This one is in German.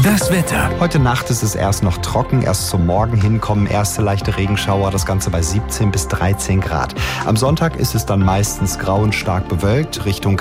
Das Wetter. Heute Nacht ist es erst noch trocken, erst zum Morgen hin kommen erste leichte Regenschauer, das Ganze bei 17 bis 13 Grad. Am Sonntag ist es dann meistens grau und stark bewölkt. Richtung